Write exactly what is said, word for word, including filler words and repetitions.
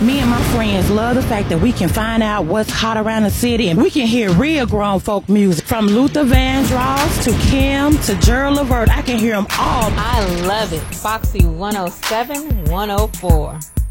Me and my friends love the fact that we can find out what's hot around the city, and we can hear real grown folk music. From Luther Vandross to Kim to Gerald Levert, I can hear them all. I love it. Foxy one oh seven, one oh four.